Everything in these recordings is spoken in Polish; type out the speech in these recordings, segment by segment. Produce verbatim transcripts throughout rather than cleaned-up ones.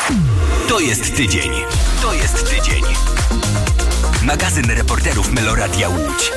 To jest tydzień. To jest tydzień. Magazyn reporterów Meloradia Łódź.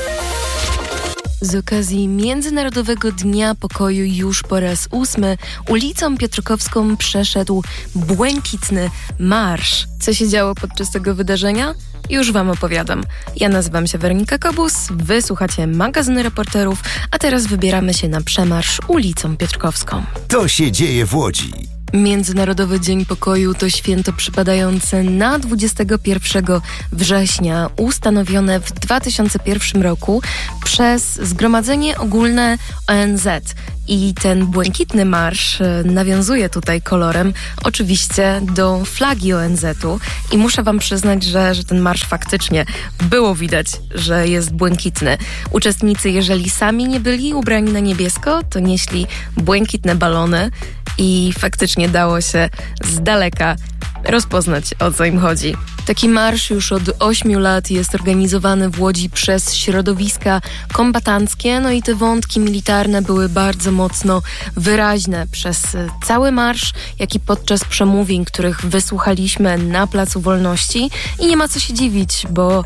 Z okazji Międzynarodowego Dnia Pokoju już po raz ósmy ulicą Piotrkowską przeszedł błękitny marsz. Co się działo podczas tego wydarzenia? Już wam opowiadam. Ja nazywam się Weronika Kobus, wy słuchacie magazynu reporterów, a teraz wybieramy się na przemarsz ulicą Piotrkowską. To się dzieje w Łodzi. Międzynarodowy Dzień Pokoju to święto przypadające na dwudziestego pierwszego września, ustanowione w dwa tysiące pierwszym roku przez Zgromadzenie Ogólne O N Z. I ten błękitny marsz nawiązuje tutaj kolorem oczywiście do flagi O N Z-u i muszę wam przyznać, że, że ten marsz faktycznie było widać, że jest błękitny. Uczestnicy, jeżeli sami nie byli ubrani na niebiesko, to nieśli błękitne balony i faktycznie dało się z daleka rozpoznać, o co im chodzi. Taki marsz już od ośmiu lat jest organizowany w Łodzi przez środowiska kombatanckie, no i te wątki militarne były bardzo mocno wyraźne przez cały marsz, jak i podczas przemówień, których wysłuchaliśmy na Placu Wolności. I nie ma co się dziwić, bo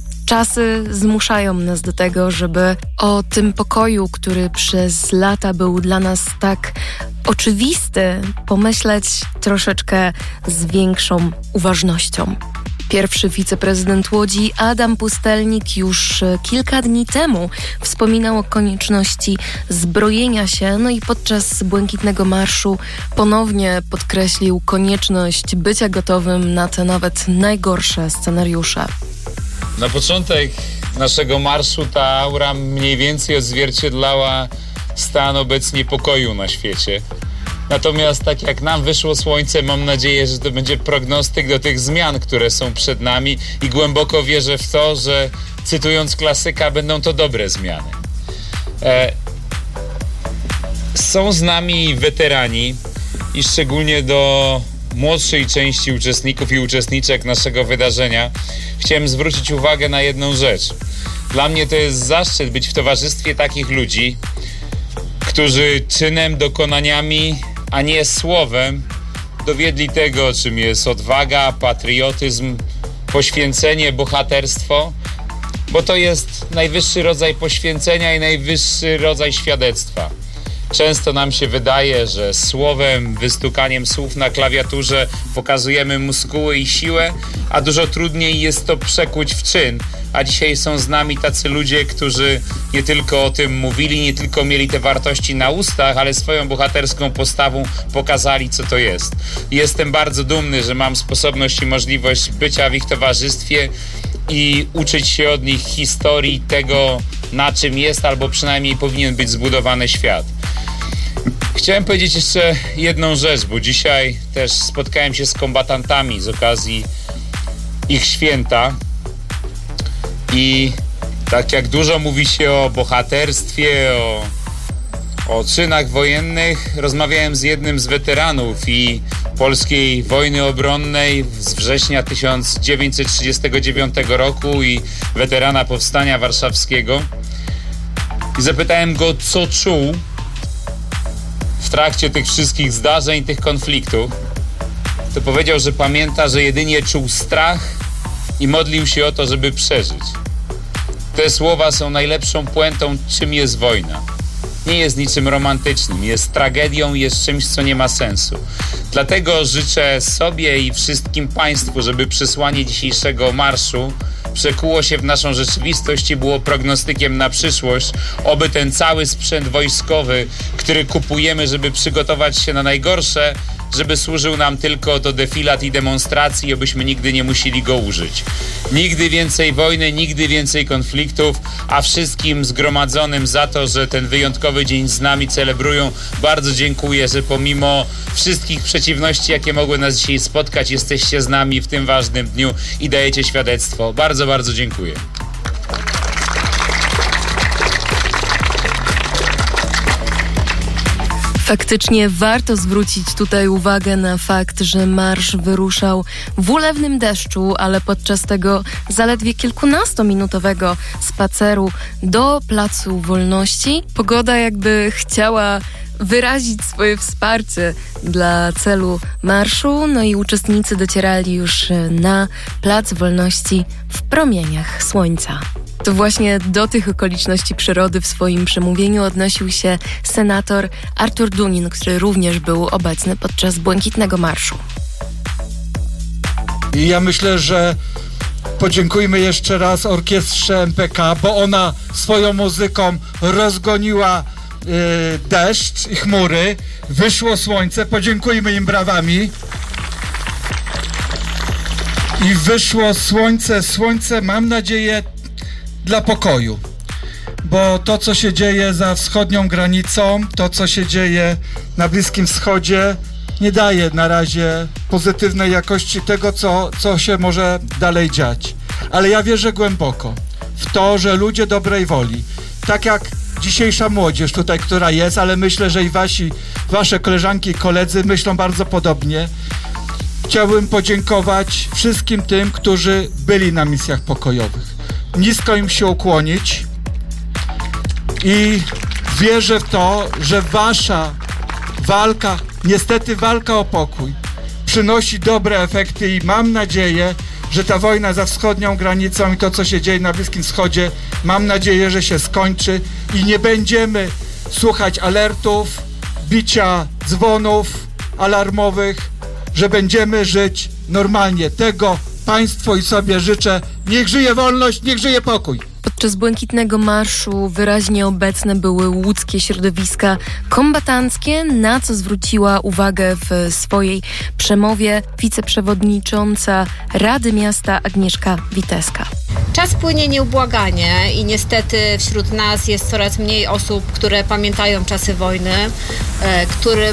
czasy zmuszają nas do tego, żeby o tym pokoju, który przez lata był dla nas tak oczywisty, pomyśleć troszeczkę z większą uważnością. Pierwszy wiceprezydent Łodzi Adam Pustelnik już kilka dni temu wspominał o konieczności zbrojenia się, no i podczas Błękitnego Marszu ponownie podkreślił konieczność bycia gotowym na te nawet najgorsze scenariusze. Na początek naszego marszu ta aura mniej więcej odzwierciedlała stan obecnie pokoju na świecie. Natomiast tak jak nam wyszło słońce, mam nadzieję, że to będzie prognostyk do tych zmian, które są przed nami i głęboko wierzę w to, że cytując klasyka, będą to dobre zmiany. E, są z nami weterani i szczególnie do młodszej części uczestników i uczestniczek naszego wydarzenia chciałem zwrócić uwagę na jedną rzecz. Dla mnie to jest zaszczyt być w towarzystwie takich ludzi, którzy czynem, dokonaniami, a nie słowem dowiedli tego, czym jest odwaga, patriotyzm, poświęcenie, bohaterstwo, bo to jest najwyższy rodzaj poświęcenia i najwyższy rodzaj świadectwa. Często nam się wydaje, że słowem, wystukaniem słów na klawiaturze pokazujemy muskuły i siłę, a dużo trudniej jest to przekuć w czyn. A dzisiaj są z nami tacy ludzie, którzy nie tylko o tym mówili, nie tylko mieli te wartości na ustach, ale swoją bohaterską postawą pokazali, co to jest. Jestem bardzo dumny, że mam sposobność i możliwość bycia w ich towarzystwie i uczyć się od nich historii tego, na czym jest albo przynajmniej powinien być zbudowany świat. Chciałem powiedzieć jeszcze jedną rzecz, bo dzisiaj też spotkałem się z kombatantami z okazji ich święta i tak jak dużo mówi się o bohaterstwie, o, o czynach wojennych, rozmawiałem z jednym z weteranów i polskiej wojny obronnej z września tysiąc dziewięćset trzydziestego dziewiątego roku i weterana Powstania Warszawskiego i zapytałem go, co czuł w trakcie tych wszystkich zdarzeń, tych konfliktów. To powiedział, że pamięta, że jedynie czuł strach i modlił się o to, żeby przeżyć. Te słowa są najlepszą puentą, czym jest wojna. Nie jest niczym romantycznym, jest tragedią, jest czymś, co nie ma sensu. Dlatego życzę sobie i wszystkim Państwu, żeby przesłanie dzisiejszego marszu przekuło się w naszą rzeczywistość i było prognostykiem na przyszłość, oby ten cały sprzęt wojskowy, który kupujemy, żeby przygotować się na najgorsze, żeby służył nam tylko do defilat i demonstracji, abyśmy nigdy nie musieli go użyć. Nigdy więcej wojny, nigdy więcej konfliktów, a wszystkim zgromadzonym za to, że ten wyjątkowy dzień z nami celebrują, bardzo dziękuję, że pomimo wszystkich przeciwności, jakie mogły nas dzisiaj spotkać, jesteście z nami w tym ważnym dniu i dajecie świadectwo. Bardzo, bardzo dziękuję. Faktycznie warto zwrócić tutaj uwagę na fakt, że marsz wyruszał w ulewnym deszczu, ale podczas tego zaledwie kilkunastominutowego spaceru do Placu Wolności pogoda jakby chciała wyrazić swoje wsparcie dla celu marszu. No i uczestnicy docierali już na Plac Wolności w promieniach słońca. To właśnie do tych okoliczności przyrody w swoim przemówieniu odnosił się senator Artur Dunin, który również był obecny podczas Błękitnego Marszu. I ja myślę, że podziękujmy jeszcze raz orkiestrze M P K, bo ona swoją muzyką rozgoniła yy, deszcz i chmury. Wyszło słońce, podziękujmy im brawami. I wyszło słońce, słońce, mam nadzieję, dla pokoju. Bo to, co się dzieje za wschodnią granicą, to, co się dzieje na Bliskim Wschodzie, nie daje na razie pozytywnej jakości tego, co, co się może dalej dziać. Ale ja wierzę głęboko w to, że ludzie dobrej woli, tak jak dzisiejsza młodzież tutaj, która jest, ale myślę, że i wasi, wasze koleżanki i koledzy myślą bardzo podobnie. Chciałbym podziękować wszystkim tym, którzy byli na misjach pokojowych. Nisko im się ukłonić i wierzę w to, że wasza walka, niestety walka o pokój, przynosi dobre efekty i mam nadzieję, że ta wojna za wschodnią granicą i to, co się dzieje na Bliskim Wschodzie, mam nadzieję, że się skończy i nie będziemy słuchać alertów, bicia dzwonów alarmowych, że będziemy żyć normalnie. Tego państwu i sobie życzę. Niech żyje wolność, niech żyje pokój. Podczas Błękitnego Marszu wyraźnie obecne były łódzkie środowiska kombatanckie, na co zwróciła uwagę w swojej przemowie wiceprzewodnicząca Rady Miasta Agnieszka Witeska. Czas płynie nieubłaganie i niestety wśród nas jest coraz mniej osób, które pamiętają czasy wojny, e, którym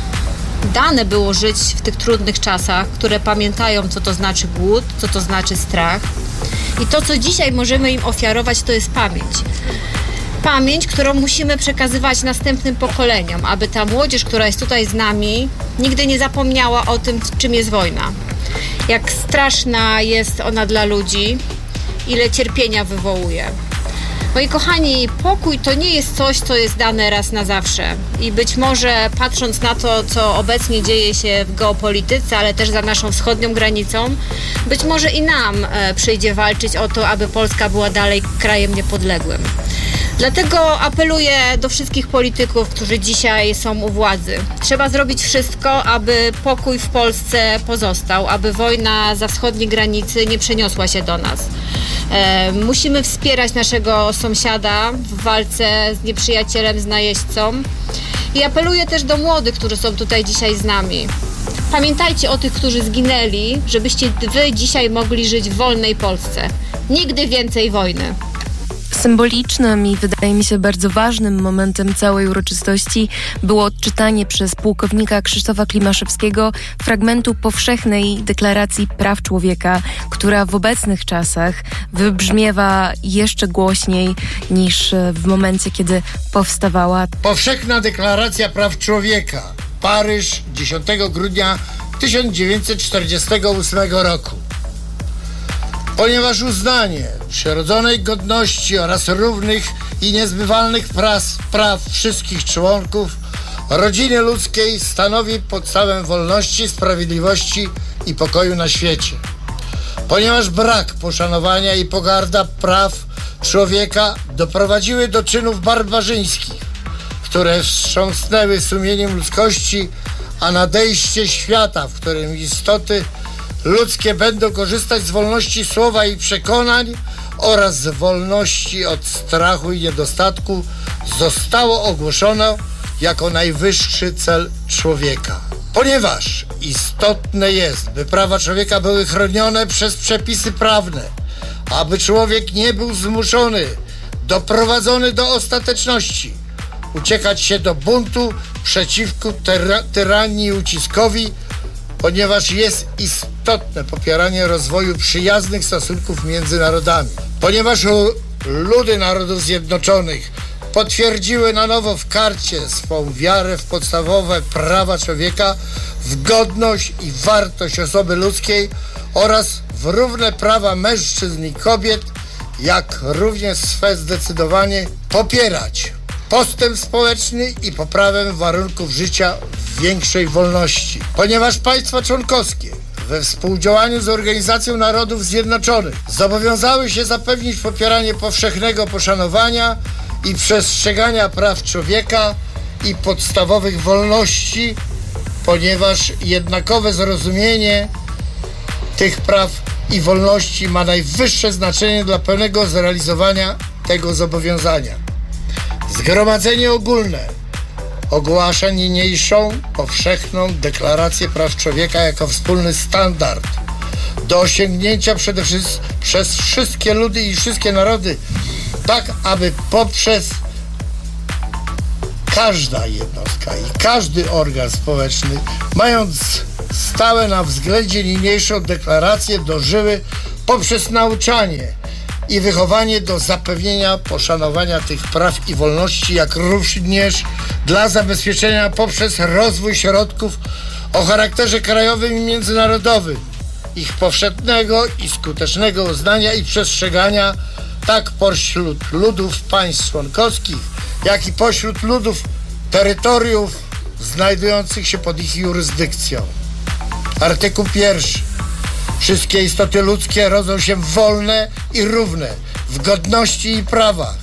dane było żyć w tych trudnych czasach, które pamiętają, co to znaczy głód, co to znaczy strach. I to, co dzisiaj możemy im ofiarować, to jest pamięć. Pamięć, którą musimy przekazywać następnym pokoleniom, aby ta młodzież, która jest tutaj z nami, nigdy nie zapomniała o tym, czym jest wojna. Jak straszna jest ona dla ludzi, ile cierpienia wywołuje. Moi kochani, pokój to nie jest coś, co jest dane raz na zawsze. I być może patrząc na to, co obecnie dzieje się w geopolityce, ale też za naszą wschodnią granicą, być może i nam e, przyjdzie walczyć o to, aby Polska była dalej krajem niepodległym. Dlatego apeluję do wszystkich polityków, którzy dzisiaj są u władzy. Trzeba zrobić wszystko, aby pokój w Polsce pozostał, aby wojna za wschodniej granicy nie przeniosła się do nas. E, musimy wspierać naszego sąsiada w walce z nieprzyjacielem, z najeźdźcą. I apeluję też do młodych, którzy są tutaj dzisiaj z nami. Pamiętajcie o tych, którzy zginęli, żebyście wy dzisiaj mogli żyć w wolnej Polsce. Nigdy więcej wojny. Symbolicznym i wydaje mi się bardzo ważnym momentem całej uroczystości było odczytanie przez pułkownika Krzysztofa Klimaszewskiego fragmentu Powszechnej Deklaracji Praw Człowieka, która w obecnych czasach wybrzmiewa jeszcze głośniej niż w momencie, kiedy powstawała. Powszechna Deklaracja Praw Człowieka. Paryż, dziesiątego grudnia tysiąc dziewięćset czterdziestego ósmego roku. Ponieważ uznanie przyrodzonej godności oraz równych i niezbywalnych praw, praw wszystkich członków rodziny ludzkiej stanowi podstawę wolności, sprawiedliwości i pokoju na świecie. Ponieważ brak poszanowania i pogarda praw człowieka doprowadziły do czynów barbarzyńskich, które wstrząsnęły sumieniem ludzkości, a nadejście świata, w którym istoty ludzkie będą korzystać z wolności słowa i przekonań oraz z wolności od strachu i niedostatku, zostało ogłoszone jako najwyższy cel człowieka. Ponieważ istotne jest, by prawa człowieka były chronione przez przepisy prawne, aby człowiek nie był zmuszony, doprowadzony do ostateczności, uciekać się do buntu przeciwko tyra- tyranii i uciskowi, ponieważ jest istotne popieranie rozwoju przyjaznych stosunków między narodami. Ponieważ ludy Narodów Zjednoczonych potwierdziły na nowo w karcie swą wiarę w podstawowe prawa człowieka, w godność i wartość osoby ludzkiej oraz w równe prawa mężczyzn i kobiet, jak również swe zdecydowanie popierać postęp społeczny i poprawę warunków życia w większej wolności. Ponieważ państwa członkowskie we współdziałaniu z Organizacją Narodów Zjednoczonych zobowiązały się zapewnić popieranie powszechnego poszanowania i przestrzegania praw człowieka i podstawowych wolności, ponieważ jednakowe zrozumienie tych praw i wolności ma najwyższe znaczenie dla pełnego zrealizowania tego zobowiązania. Zgromadzenie Ogólne ogłasza niniejszą powszechną deklarację praw człowieka jako wspólny standard do osiągnięcia przede wszystkim przez wszystkie ludy i wszystkie narody, tak aby poprzez każda jednostka i każdy organ społeczny, mając stałe na względzie niniejszą deklarację, dożyły poprzez nauczanie i wychowanie do zapewnienia poszanowania tych praw i wolności, jak również dla zabezpieczenia poprzez rozwój środków o charakterze krajowym i międzynarodowym, ich powszechnego i skutecznego uznania i przestrzegania tak pośród ludów państw członkowskich, jak i pośród ludów terytoriów znajdujących się pod ich jurysdykcją. Artykuł pierwszy. Wszystkie istoty ludzkie rodzą się wolne i równe w godności i prawach.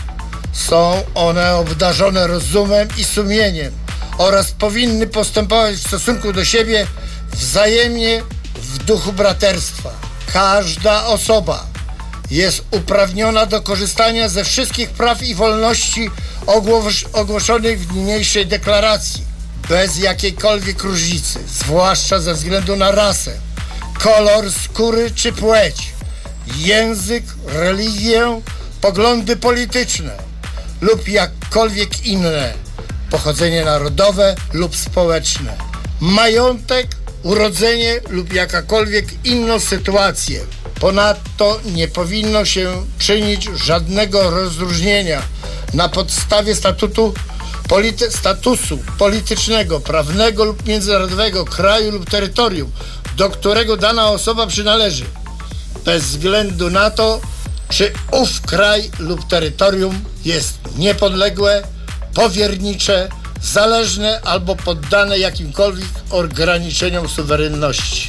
Są one obdarzone rozumem i sumieniem oraz powinny postępować w stosunku do siebie wzajemnie w duchu braterstwa. Każda osoba jest uprawniona do korzystania ze wszystkich praw i wolności ogłos- ogłoszonych w niniejszej deklaracji, bez jakiejkolwiek różnicy, zwłaszcza ze względu na rasę, kolor skóry czy płeć, język, religię, poglądy polityczne lub jakkolwiek inne, pochodzenie narodowe lub społeczne, majątek, urodzenie lub jakakolwiek inną sytuację. Ponadto nie powinno się czynić żadnego rozróżnienia na podstawie statutu polity- statusu politycznego, prawnego lub międzynarodowego kraju lub terytorium, do którego dana osoba przynależy, bez względu na to, czy ów kraj lub terytorium jest niepodległe, powiernicze, zależne albo poddane jakimkolwiek ograniczeniom suwerenności.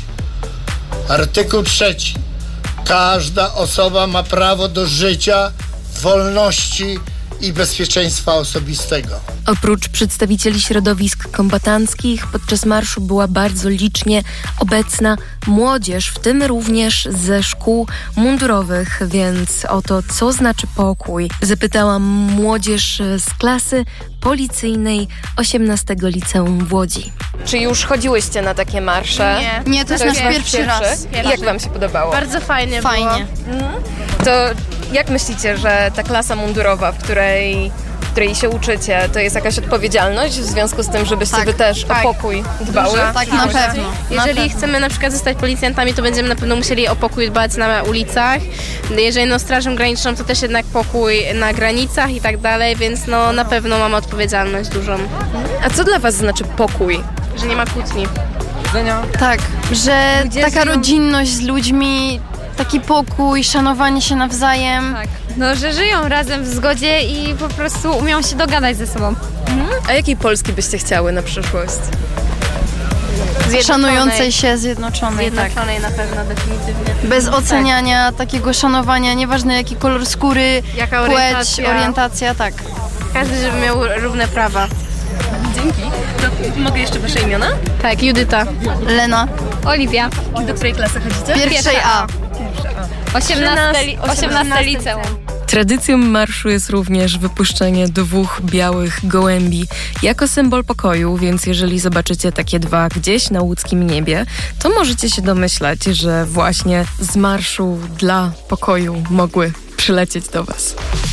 Artykuł trzeci. Każda osoba ma prawo do życia, wolności i bezpieczeństwa osobistego. Oprócz przedstawicieli środowisk kombatanckich podczas marszu była bardzo licznie obecna młodzież, w tym również ze szkół mundurowych, więc o to, co znaczy pokój, zapytałam młodzież z klasy policyjnej osiemnastego Liceum w Łodzi. Czy już chodziłyście na takie marsze? Nie, nie to jest nasz pierwszy raz. I jak wam się podobało? Bardzo fajnie Fajnie. było. To jak myślicie, że ta klasa mundurowa, w której, w której się uczycie, to jest jakaś odpowiedzialność w związku z tym, żebyście Tak, wy też tak. o pokój dbały? Duża, tak, na pewno. Jeżeli na pewno. chcemy na przykład zostać policjantami, to będziemy na pewno musieli o pokój dbać na ulicach. Jeżeli no strażą graniczną, to też jednak pokój na granicach i tak dalej, więc no na pewno mamy odpowiedzialność dużą. A co dla was znaczy pokój? Że nie ma kłótni. Tak, że Ludzie taka żyją- rodzinność z ludźmi, taki pokój, szanowanie się nawzajem. Tak, no że żyją razem w zgodzie i po prostu umieją się dogadać ze sobą. A jakiej Polski byście chciały na przyszłość? Szanującej się, zjednoczonej, tak. Zjednoczonej na pewno, definitywnie. Bez oceniania, takiego szanowania, nieważne jaki kolor skóry, Jaka płeć, orientacja. orientacja, tak. Każdy, żeby miał równe prawa. Dzięki. To mogę jeszcze wasze imiona? Tak, Judyta. Lena, Oliwia, Do której klasy chodzicie? pierwszej A. osiemnaste, li- osiemnaste liceum. Tradycją marszu jest również wypuszczenie dwóch białych gołębi jako symbol pokoju, więc jeżeli zobaczycie takie dwa gdzieś na łódzkim niebie, to możecie się domyślać, że właśnie z marszu dla pokoju mogły przylecieć do was.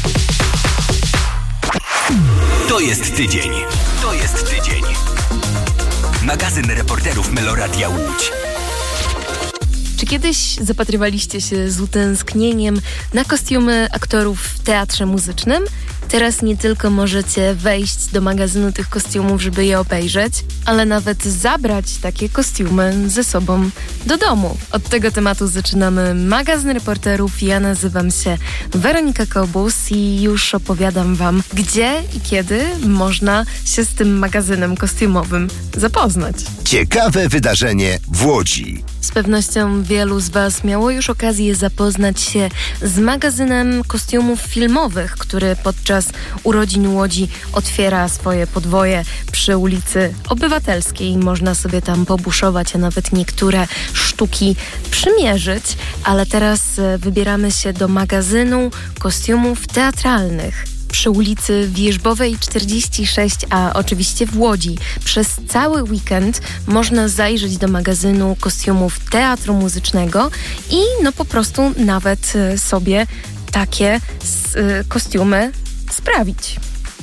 To jest tydzień. To jest tydzień. Magazyn reporterów Meloradia Łódź. Czy kiedyś zapatrywaliście się z utęsknieniem na kostiumy aktorów w teatrze muzycznym? Teraz nie tylko możecie wejść do magazynu tych kostiumów, żeby je obejrzeć, ale nawet zabrać takie kostiumy ze sobą do domu. Od tego tematu zaczynamy magazyn reporterów. Ja nazywam się Weronika Kobus i już opowiadam wam, gdzie i kiedy można się z tym magazynem kostiumowym zapoznać. Ciekawe wydarzenie w Łodzi. Z pewnością wielu z was miało już okazję zapoznać się z magazynem kostiumów filmowych, który podczas urodzin Łodzi otwiera swoje podwoje przy ulicy Obywatelskiej. Można sobie tam pobuszować, a nawet niektóre sztuki przymierzyć. Ale teraz wybieramy się do magazynu kostiumów teatralnych przy ulicy Wierzbowej czterdzieści sześć, a oczywiście w Łodzi. Przez cały weekend można zajrzeć do magazynu kostiumów teatru muzycznego i no po prostu nawet sobie takie y, kostiumy sprawić.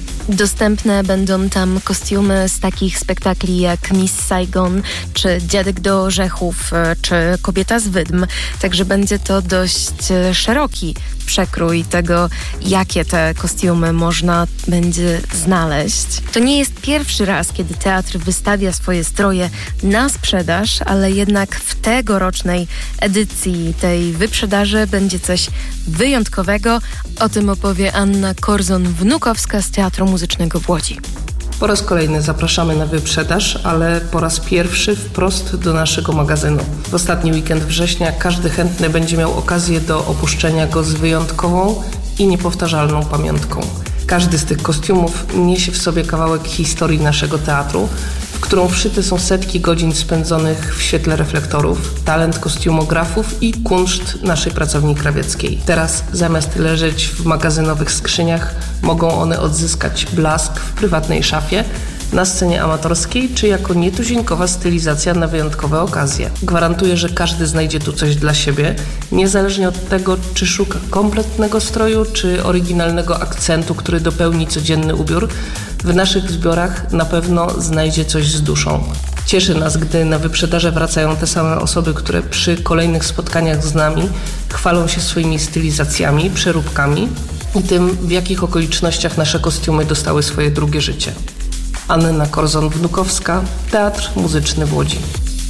Dostępne będą tam kostiumy z takich spektakli jak Miss Saigon, czy Dziadek do orzechów, czy Kobieta z wydm. Także będzie to dość szeroki przekrój tego, jakie te kostiumy można będzie znaleźć. To nie jest pierwszy raz, kiedy teatr wystawia swoje stroje na sprzedaż, ale jednak w tegorocznej edycji tej wyprzedaży będzie coś wyjątkowego. O tym opowie Anna Korzon-Wnukowska z Teatru Muzycznego w Łodzi. Po raz kolejny zapraszamy na wyprzedaż, ale po raz pierwszy wprost do naszego magazynu. W ostatni weekend września każdy chętny będzie miał okazję do opuszczenia go z wyjątkową i niepowtarzalną pamiątką. Każdy z tych kostiumów niesie w sobie kawałek historii naszego teatru, w którą wszyte są setki godzin spędzonych w świetle reflektorów, talent kostiumografów i kunszt naszej pracowni krawieckiej. Teraz zamiast leżeć w magazynowych skrzyniach, mogą one odzyskać blask w prywatnej szafie, na scenie amatorskiej, czy jako nietuzinkowa stylizacja na wyjątkowe okazje. Gwarantuję, że każdy znajdzie tu coś dla siebie, niezależnie od tego, czy szuka kompletnego stroju, czy oryginalnego akcentu, który dopełni codzienny ubiór. W naszych zbiorach na pewno znajdzie coś z duszą. Cieszy nas, gdy na wyprzedaże wracają te same osoby, które przy kolejnych spotkaniach z nami chwalą się swoimi stylizacjami, przeróbkami i tym, w jakich okolicznościach nasze kostiumy dostały swoje drugie życie. Anna Korzon-Wnukowska, Teatr Muzyczny w Łodzi.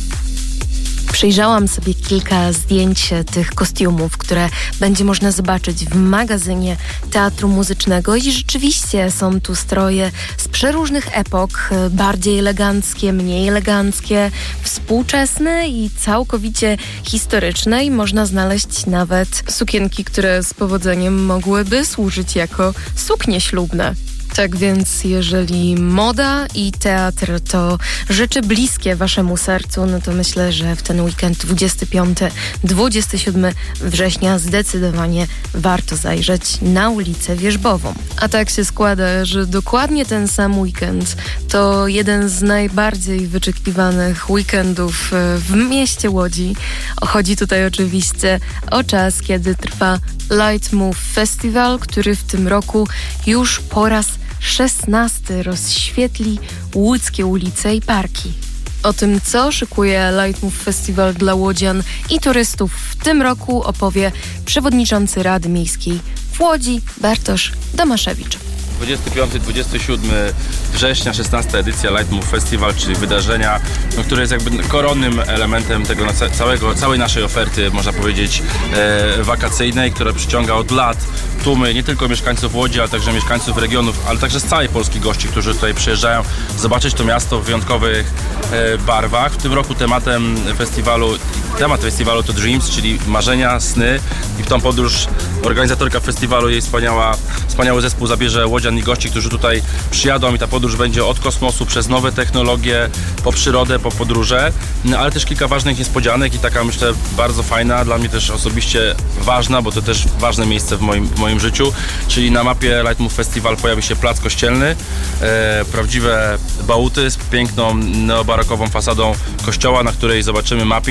Przyjrzałam sobie kilka zdjęć tych kostiumów, które będzie można zobaczyć w magazynie Teatru Muzycznego i rzeczywiście są tu stroje z przeróżnych epok, bardziej eleganckie, mniej eleganckie, współczesne i całkowicie historyczne i można znaleźć nawet sukienki, które z powodzeniem mogłyby służyć jako suknie ślubne. Tak więc jeżeli moda i teatr to rzeczy bliskie waszemu sercu, no to myślę, że w ten weekend dwudziestego piątego do dwudziestego siódmego września zdecydowanie warto zajrzeć na ulicę Wierzbową. A tak się składa, że dokładnie ten sam weekend to jeden z najbardziej wyczekiwanych weekendów w mieście Łodzi. Chodzi tutaj oczywiście o czas, kiedy trwa Light Move Festival, który w tym roku już po raz szesnasty rozświetli łódzkie ulice i parki. O tym, co szykuje Light Move Festival dla łodzian i turystów w tym roku, opowie przewodniczący Rady Miejskiej w Łodzi Bartosz Domaszewicz. dwudziestego piątego do dwudziestego siódmego września, szesnasta edycja Light Move Festival, czyli wydarzenia, no, które jest jakby koronnym elementem tego całego, całej naszej oferty, można powiedzieć, e, wakacyjnej, która przyciąga od lat tłumy nie tylko mieszkańców Łodzi, ale także mieszkańców regionów, ale także z całej Polski gości, którzy tutaj przyjeżdżają zobaczyć to miasto w wyjątkowych e, barwach. W tym roku tematem festiwalu, temat festiwalu to Dreams, czyli marzenia, sny, i w tą podróż organizatorka festiwalu, jej wspaniała, wspaniały zespół zabierze łodzian i gości, którzy tutaj przyjadą, i ta podróż będzie od kosmosu przez nowe technologie, po przyrodę, po podróże, no, ale też kilka ważnych niespodzianek i taka, myślę, bardzo fajna, dla mnie też osobiście ważna, bo to też ważne miejsce w moim, w moim życiu, czyli na mapie Light Move Festival pojawi się plac kościelny, e, prawdziwe bałuty z piękną neobarokową fasadą kościoła, na której zobaczymy mapping, który też będzie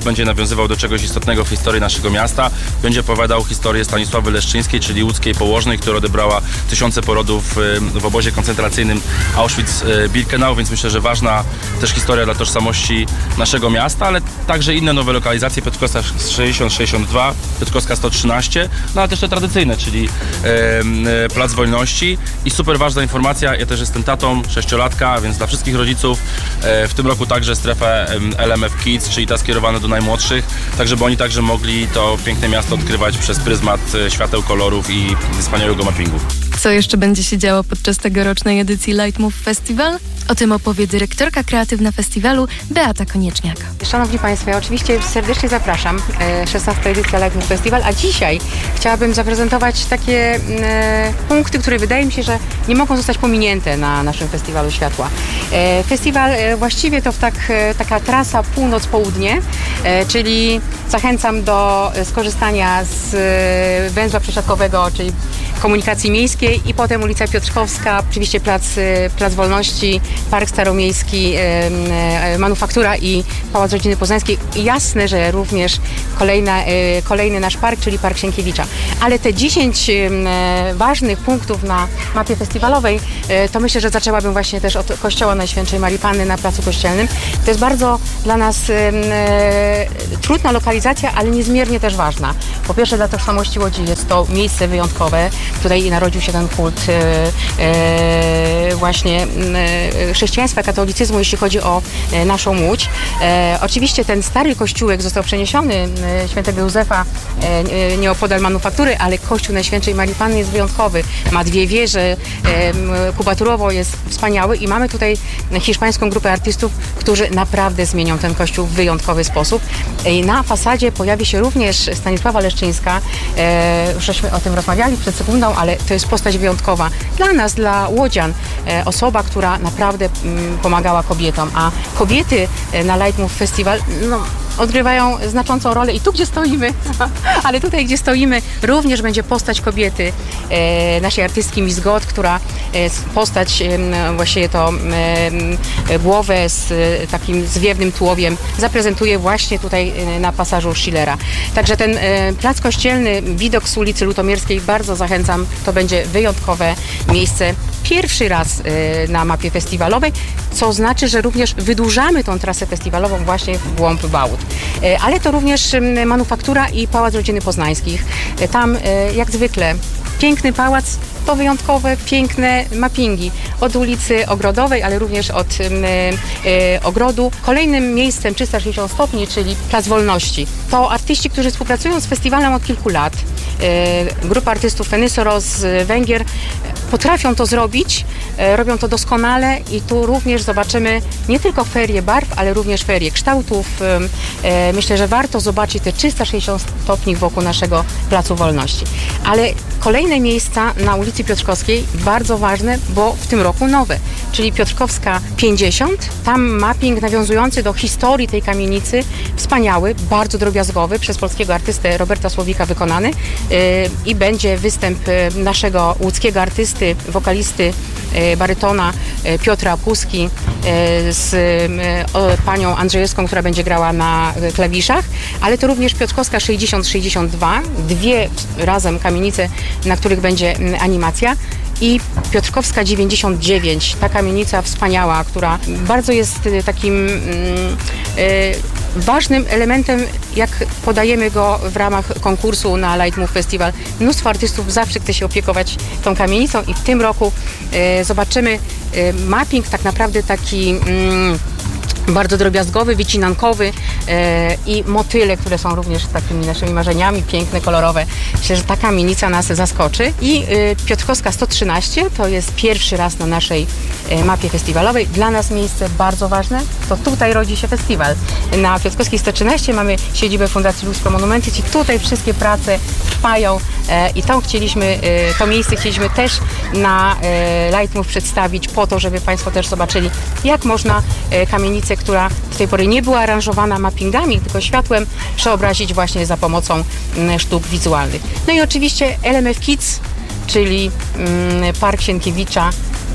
będzie nawiązywał do czegoś istotnego w historii naszego miasta. Będzie opowiadał historię Stanisławy Leszczyńskiej, czyli łódzkiej położnej, która odebrała tysiące porodów w obozie koncentracyjnym Auschwitz-Birkenau, więc myślę, że ważna też historia dla tożsamości naszego miasta, ale także inne nowe lokalizacje, Piotrkowska sześćdziesiąt sześćdziesiąt dwa, Piotrkowska sto trzynaście, no ale też te tradycyjne, czyli e, Plac Wolności. I super ważna informacja, ja też jestem tatą sześciolatka, więc dla wszystkich rodziców e, w tym roku także strefę L M F Kids, czyli ta skierowana do najmłodszych, tak żeby oni także mogli to piękne miasto odkrywać przez pryzmat świateł, kolorów i wspaniałego mappingu. Co jeszcze będzie się działo podczas tegorocznej edycji Lightmove Festival? O tym opowie dyrektorka kreatywna festiwalu Beata Konieczniak. Szanowni Państwo, ja oczywiście serdecznie zapraszam. szesnasta edycja Lightmove Festival, a dzisiaj chciałabym zaprezentować takie e, punkty, które wydaje mi się, że nie mogą zostać pominięte na naszym Festiwalu Światła. E, festiwal e, właściwie to tak, e, taka trasa północ-południe, e, czyli zachęcam do skorzystania z e, węzła przesiadkowego, czyli komunikacji miejskiej i potem ulica Piotrkowska, oczywiście Plac, Plac Wolności, Park Staromiejski, e, Manufaktura i Pałac Rodziny Poznańskiej. Jasne, że również kolejna, e, kolejny nasz park, czyli Park Sienkiewicza. Ale te dziesięć e, ważnych punktów na mapie festiwalowej, e, to myślę, że zaczęłabym właśnie też od Kościoła Najświętszej Marii Panny na Placu Kościelnym. To jest bardzo dla nas e, e, trudna lokalizacja, ale niezmiernie też ważna. Po pierwsze dla tożsamości Łodzi jest to miejsce wyjątkowe. Tutaj narodził się ten kult e, e, właśnie e, chrześcijaństwa, katolicyzmu, jeśli chodzi o e, naszą Łódź. E, oczywiście ten stary kościółek został przeniesiony e, świętego Józefa e, nieopodal Manufaktury, ale Kościół Najświętszej Marii Panny jest wyjątkowy. Ma dwie wieże, e, kubaturowo jest wspaniały i mamy tutaj hiszpańską grupę artystów, którzy naprawdę zmienią ten kościół w wyjątkowy sposób. E, na fasadzie pojawi się również Stanisława Leszczyńska. E, już żeśmy o tym rozmawiali przed sekundą, ale to jest postać wyjątkowa dla nas, dla łodzian. E, osoba, która naprawdę m, pomagała kobietom, a kobiety na Lightmove Festival no, odgrywają znaczącą rolę i tu, gdzie stoimy, ale tutaj, gdzie stoimy, również będzie postać kobiety, e, naszej artystki Miss God, która e, postać, e, właściwie to e, głowę z e, takim zwiewnym tułowiem zaprezentuje właśnie tutaj e, na pasażu Schillera. Także ten e, Plac Kościelny, widok z ulicy Lutomierskiej, bardzo zachęcam, to będzie wyjątkowe miejsce. Pierwszy raz e, na mapie festiwalowej, co znaczy, że również wydłużamy tą trasę festiwalową właśnie w głąb Bałut. Ale to również Manufaktura i Pałac Rodziny Poznańskich. Tam jak zwykle piękny pałac, to wyjątkowe, piękne mappingi od ulicy Ogrodowej, ale również od y, y, Ogrodu. Kolejnym miejscem trzysta sześćdziesiąt stopni, czyli Plac Wolności. To artyści, którzy współpracują z festiwalem od kilku lat. Y, grupa artystów Fenisoros z Węgier potrafią to zrobić, y, robią to doskonale i tu również zobaczymy nie tylko ferie barw, ale również ferie kształtów. Y, y, myślę, że warto zobaczyć te trzysta sześćdziesiąt stopni wokół naszego Placu Wolności. Ale kolejne miejsca na ulicy Piotrkowskiej bardzo ważne, bo w tym roku nowe, czyli Piotrkowska pięćdziesiąt. Tam mapping nawiązujący do historii tej kamienicy, wspaniały, bardzo drobiazgowy, przez polskiego artystę Roberta Słowika wykonany yy, i będzie występ yy, naszego łódzkiego artysty, wokalisty, yy, barytona yy, Piotra Puski yy, z yy, panią Andrzejewską, która będzie grała na yy, klawiszach, ale to również Piotrkowska sześćdziesiąt sześćdziesiąt dwa, dwie razem kamienice, na których będzie yy, animacja. I Piotrkowska dziewięćdziesiąt dziewięć, ta kamienica wspaniała, która bardzo jest takim y, y, ważnym elementem, jak podajemy go w ramach konkursu na Lightmove Festival. Mnóstwo artystów zawsze chce się opiekować tą kamienicą i w tym roku y, zobaczymy y, mapping tak naprawdę taki y, bardzo drobiazgowy, wycinankowy e, i motyle, które są również takimi naszymi marzeniami, piękne, kolorowe. Myślę, że ta kamienica nas zaskoczy. I e, Piotrkowska sto trzynaście to jest pierwszy raz na naszej e, mapie festiwalowej. Dla nas miejsce bardzo ważne, to tutaj rodzi się festiwal. Na Piotrkowskiej sto trzynaście mamy siedzibę Fundacji Lustro Monumenty i tutaj wszystkie prace trwają e, i to chcieliśmy, e, to miejsce chcieliśmy też na e, Lightmove przedstawić po to, żeby Państwo też zobaczyli, jak można e, kamienicę, która do tej pory nie była aranżowana mappingami, tylko światłem, przeobrazić właśnie za pomocą m, sztuk wizualnych. No i oczywiście L M F Kids, czyli m, Park Sienkiewicza,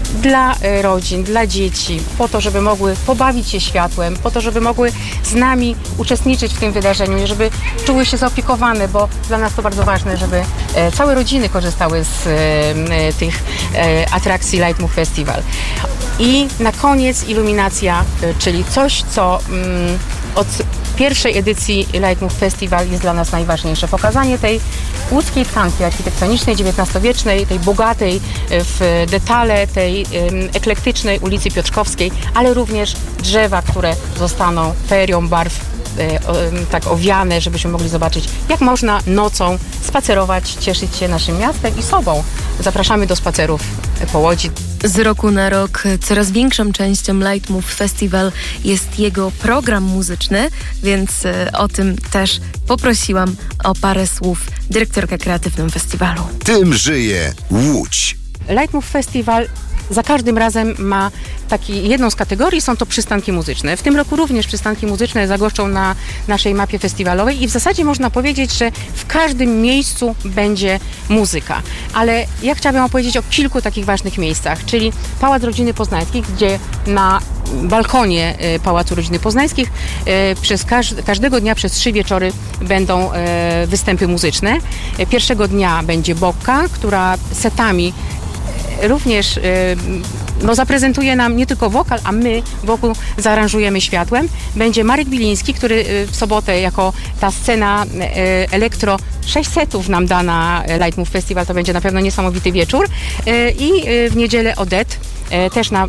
dla e, rodzin, dla dzieci, po to, żeby mogły pobawić się światłem, po to, żeby mogły z nami uczestniczyć w tym wydarzeniu, żeby czuły się zaopiekowane, bo dla nas to bardzo ważne, żeby e, całe rodziny korzystały z e, tych e, atrakcji Light Move Festival. I na koniec iluminacja, e, czyli coś, co mm, od pierwszej edycji Light Move Festival jest dla nas najważniejsze. Pokazanie tej łódzkiej tkanki architektonicznej, dziewiętnastowiecznej, tej bogatej w detale, tej um, eklektycznej ulicy Piotrkowskiej, ale również drzewa, które zostaną ferią barw e, o, tak owiane, żebyśmy mogli zobaczyć, jak można nocą spacerować, cieszyć się naszym miastem i sobą. Zapraszamy do spacerów po Łodzi. Z roku na rok coraz większą częścią Light Move Festival jest jego program muzyczny, więc o tym też poprosiłam o parę słów dyrektorkę kreatywną festiwalu. Tym żyje Łódź. Light Move Festival za każdym razem ma taki, jedną z kategorii są to przystanki muzyczne. W tym roku również przystanki muzyczne zagoszczą na naszej mapie festiwalowej i w zasadzie można powiedzieć, że w każdym miejscu będzie muzyka. Ale ja chciałabym opowiedzieć o kilku takich ważnych miejscach, czyli Pałac Rodziny Poznańskich, gdzie na balkonie Pałacu Rodziny Poznańskich przez każ- każdego dnia przez trzy wieczory będą występy muzyczne. Pierwszego dnia będzie Bokka, która setami również no, zaprezentuje nam nie tylko wokal, a my wokół zaaranżujemy światłem. Będzie Marek Biliński, który w sobotę jako ta scena elektro sześć setów nam da na Light Move Festival, to będzie na pewno niesamowity wieczór. I w niedzielę Odette, też na,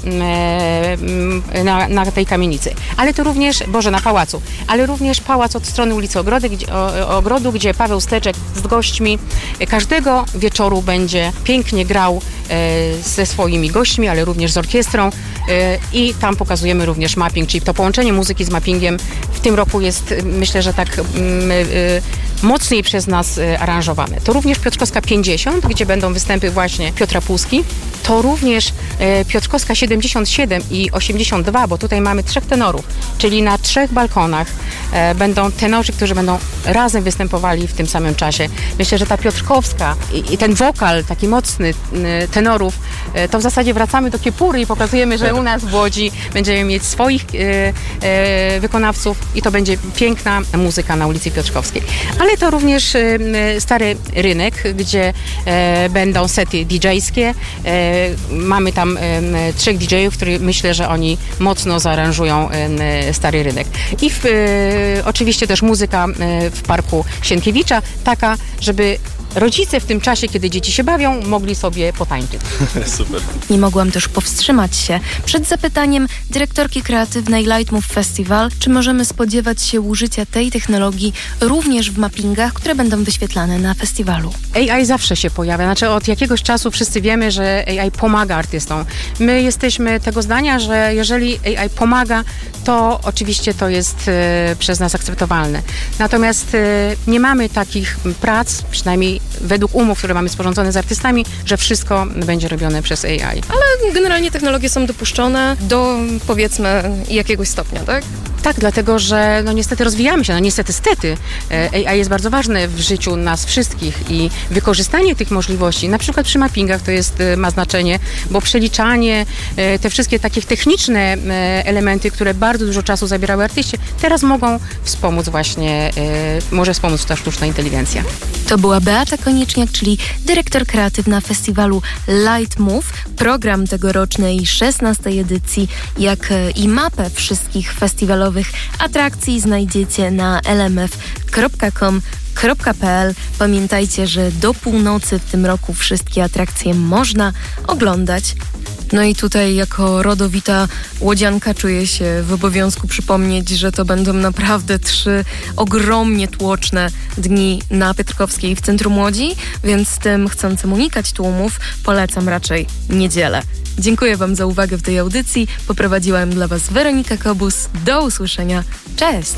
na, na tej kamienicy. Ale to również, Boże, na Pałacu, ale również Pałac od strony ulicy Ogrody, gdzie, o, Ogrodu, gdzie Paweł Steczek z gośćmi każdego wieczoru będzie pięknie grał e, ze swoimi gośćmi, ale również z orkiestrą e, i tam pokazujemy również mapping, czyli to połączenie muzyki z mappingiem w tym roku jest, myślę, że tak mm, e, mocniej przez nas e, aranżowane. To również Piotrkowska pięćdziesiąt, gdzie będą występy właśnie Piotra Płuski. To również e, Piotrkowska siedemdziesiąt siedem i osiemdziesiąt dwa, bo tutaj mamy trzech tenorów, czyli na trzech balkonach e, będą tenorzy, którzy będą razem występowali w tym samym czasie. Myślę, że ta Piotrkowska i, i ten wokal taki mocny e, tenorów, e, to w zasadzie wracamy do Kiepury i pokazujemy, że u nas w Łodzi będziemy mieć swoich e, e, wykonawców i to będzie piękna muzyka na ulicy Piotrkowskiej. Ale to również e, Stary Rynek, gdzie e, będą sety didżejskie. E, mamy tam e, trzech didżejów, którzy myślę, że oni mocno zaaranżują e, Stary Rynek. I w, e, oczywiście też muzyka e, w Parku Sienkiewicza, taka, żeby rodzice w tym czasie, kiedy dzieci się bawią, mogli sobie potańczyć. Super. Nie mogłam też powstrzymać się przed zapytaniem dyrektorki kreatywnej Light Move Festival, czy możemy spodziewać się użycia tej technologii również w mappingach, które będą wyświetlane na festiwalu. A I zawsze się pojawia. Znaczy od jakiegoś czasu wszyscy wiemy, że A I pomaga artystom. My jesteśmy tego zdania, że jeżeli A I pomaga, to oczywiście to jest e, przez nas akceptowalne. Natomiast e, nie mamy takich prac, przynajmniej według umów, które mamy sporządzone z artystami, że wszystko będzie robione przez A I. Ale generalnie technologie są dopuszczone do, powiedzmy, jakiegoś stopnia, tak? Tak, dlatego, że no niestety rozwijamy się, no niestety stety. A I jest bardzo ważne w życiu nas wszystkich i wykorzystanie tych możliwości, na przykład przy mappingach to jest, ma znaczenie, bo przeliczanie, te wszystkie takie techniczne elementy, które bardzo dużo czasu zabierały artyście, teraz mogą wspomóc właśnie, może wspomóc ta sztuczna inteligencja. To była Beata Konieczniak, czyli dyrektor kreatywna festiwalu Light Move. Program tegorocznej szesnastej edycji, jak i mapę wszystkich festiwalowych atrakcji znajdziecie na l m f kropka com kropka p l. Pamiętajcie, że do północy w tym roku wszystkie atrakcje można oglądać. No i tutaj jako rodowita łodzianka czuję się w obowiązku przypomnieć, że to będą naprawdę trzy ogromnie tłoczne dni na Piotrkowskiej w centrum Łodzi, więc tym chcącym unikać tłumów polecam raczej niedzielę. Dziękuję Wam za uwagę w tej audycji. Poprowadziłam dla Was Weronika Kobus. Do usłyszenia. Cześć!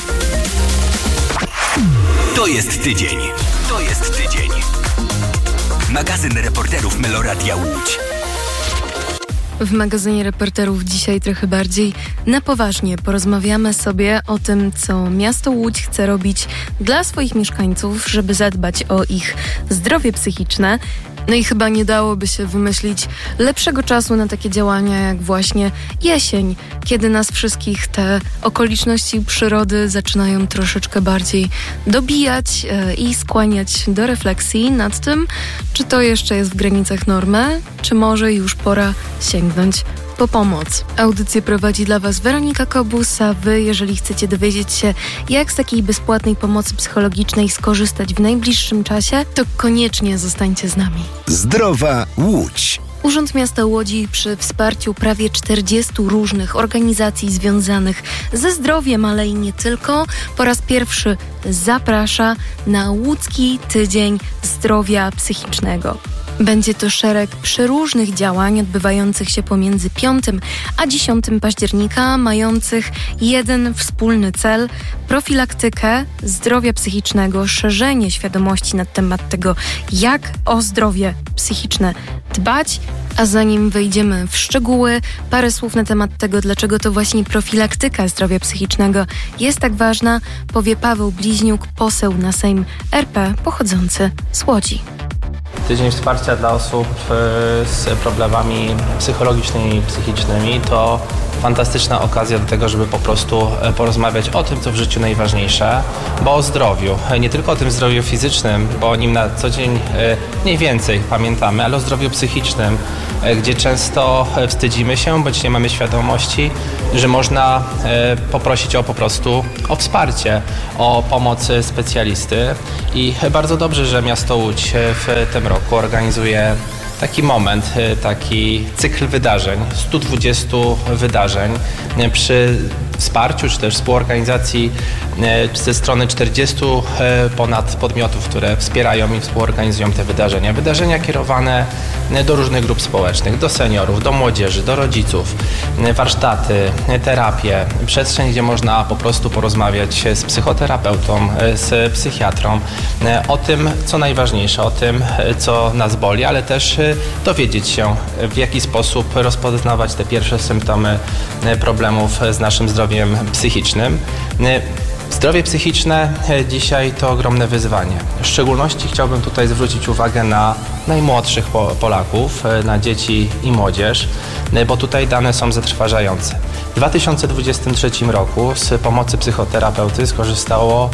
To jest tydzień. To jest tydzień. Magazyn reporterów Meloradia Łódź. W magazynie reporterów dzisiaj trochę bardziej na poważnie porozmawiamy sobie o tym, co miasto Łódź chce robić dla swoich mieszkańców, żeby zadbać o ich zdrowie psychiczne No i chyba nie dałoby się wymyślić lepszego czasu na takie działania jak właśnie jesień, kiedy nas wszystkich te okoliczności przyrody zaczynają troszeczkę bardziej dobijać e, i skłaniać do refleksji nad tym, czy to jeszcze jest w granicach normy, czy może już pora sięgnąć po pomoc. Audycję prowadzi dla Was Weronika Kobus, a Wy, jeżeli chcecie dowiedzieć się, jak z takiej bezpłatnej pomocy psychologicznej skorzystać w najbliższym czasie, to koniecznie zostańcie z nami. Zdrowa Łódź. Urząd Miasta Łodzi przy wsparciu prawie czterdziestu różnych organizacji związanych ze zdrowiem, ale i nie tylko, po raz pierwszy zaprasza na Łódzki Tydzień Zdrowia Psychicznego. Będzie to szereg przeróżnych działań odbywających się pomiędzy piątym a dziesiątym października, mających jeden wspólny cel: profilaktykę zdrowia psychicznego, szerzenie świadomości na temat tego, jak o zdrowie psychiczne dbać. A zanim wejdziemy w szczegóły, parę słów na temat tego, dlaczego to właśnie profilaktyka zdrowia psychicznego jest tak ważna, powie Paweł Bliźniuk, poseł na Sejm R P pochodzący z Łodzi. Tydzień wsparcia dla osób z problemami psychologicznymi i psychicznymi to fantastyczna okazja do tego, żeby po prostu porozmawiać o tym, co w życiu najważniejsze, bo o zdrowiu. Nie tylko o tym zdrowiu fizycznym, bo o nim na co dzień mniej więcej pamiętamy, ale o zdrowiu psychicznym, gdzie często wstydzimy się, bądź nie mamy świadomości, że można poprosić o po prostu o wsparcie, o pomoc specjalisty. I bardzo dobrze, że miasto Łódź w tym roku organizuje taki moment, taki cykl wydarzeń, sto dwadzieścia wydarzeń przy wsparciu czy też współorganizacji ze strony czterdziestu ponad podmiotów, które wspierają i współorganizują te wydarzenia. Wydarzenia kierowane do różnych grup społecznych, do seniorów, do młodzieży, do rodziców, warsztaty, terapie, przestrzeń, gdzie można po prostu porozmawiać z psychoterapeutą, z psychiatrą o tym, co najważniejsze, o tym, co nas boli, ale też dowiedzieć się, w jaki sposób rozpoznawać te pierwsze symptomy problemów z naszym zdrowiem psychicznym. Zdrowie psychiczne dzisiaj to ogromne wyzwanie. W szczególności chciałbym tutaj zwrócić uwagę na najmłodszych Polaków, na dzieci i młodzież, bo tutaj dane są zatrważające. W dwa tysiące dwudziestym trzecim roku z pomocy psychoterapeuty skorzystało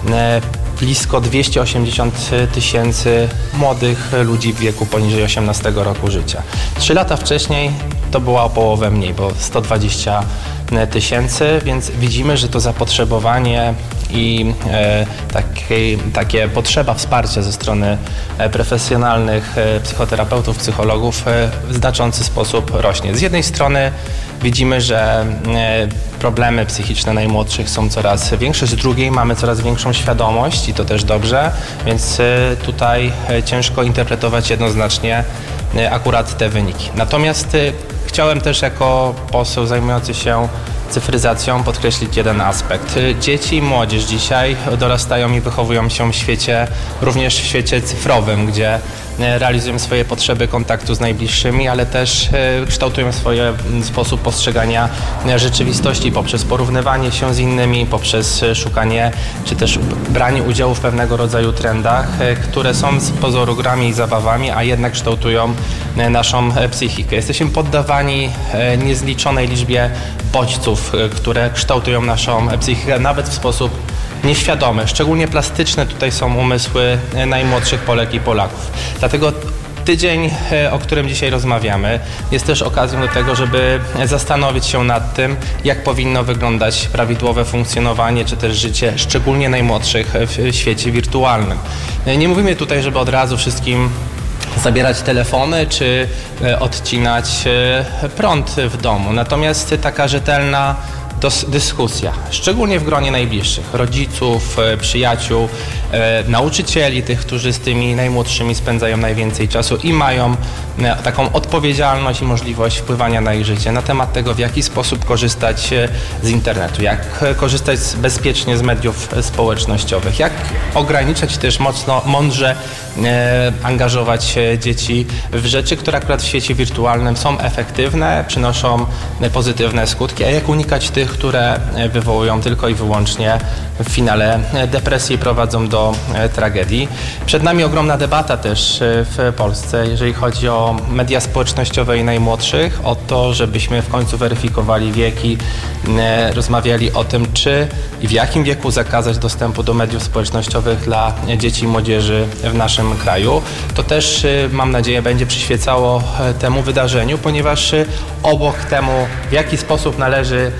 blisko dwieście osiemdziesiąt tysięcy młodych ludzi w wieku poniżej osiemnastego roku życia. Trzy lata wcześniej to była o połowę mniej, bo sto dwadzieścia tysięcy, więc widzimy, że to zapotrzebowanie i e, takie, takie potrzeba wsparcia ze strony e, profesjonalnych e, psychoterapeutów, psychologów e, w znaczący sposób rośnie. Z jednej strony widzimy, że e, problemy psychiczne najmłodszych są coraz większe, z drugiej mamy coraz większą świadomość i to też dobrze, więc e, tutaj e, ciężko interpretować jednoznacznie e, akurat te wyniki. Natomiast e, chciałem też jako poseł zajmujący się cyfryzacją podkreślić jeden aspekt. Dzieci i młodzież dzisiaj dorastają i wychowują się w świecie, również w świecie cyfrowym, gdzie realizują swoje potrzeby kontaktu z najbliższymi, ale też kształtują swój sposób postrzegania rzeczywistości poprzez porównywanie się z innymi, poprzez szukanie czy też branie udziału w pewnego rodzaju trendach, które są z pozoru grami i zabawami, a jednak kształtują naszą psychikę. Jesteśmy poddawani niezliczonej liczbie bodźców, które kształtują naszą psychikę, nawet w sposób nieświadomy. Szczególnie plastyczne tutaj są umysły najmłodszych Polek i Polaków. Dlatego tydzień, o którym dzisiaj rozmawiamy, jest też okazją do tego, żeby zastanowić się nad tym, jak powinno wyglądać prawidłowe funkcjonowanie czy też życie szczególnie najmłodszych w świecie wirtualnym. Nie mówimy tutaj, żeby od razu wszystkim zabierać telefony czy odcinać prąd w domu. Natomiast taka rzetelna dyskusja, szczególnie w gronie najbliższych, rodziców, przyjaciół, nauczycieli, tych, którzy z tymi najmłodszymi spędzają najwięcej czasu i mają taką odpowiedzialność i możliwość wpływania na ich życie, na temat tego, w jaki sposób korzystać z internetu, jak korzystać bezpiecznie z mediów społecznościowych, jak ograniczać też mocno, mądrze e, angażować dzieci w rzeczy, które akurat w świecie wirtualnym są efektywne, przynoszą pozytywne skutki, a jak unikać tych, które wywołują tylko i wyłącznie w finale depresji i prowadzą do e, tragedii. Przed nami ogromna debata też w Polsce, jeżeli chodzi o media społecznościowe i najmłodszych, o to, żebyśmy w końcu weryfikowali wieki, e, rozmawiali o tym, czy i w jakim wieku zakazać dostępu do mediów społecznościowych dla dzieci i młodzieży w naszym kraju. To też, e, mam nadzieję, będzie przyświecało temu wydarzeniu, ponieważ e, obok temu, w jaki sposób należy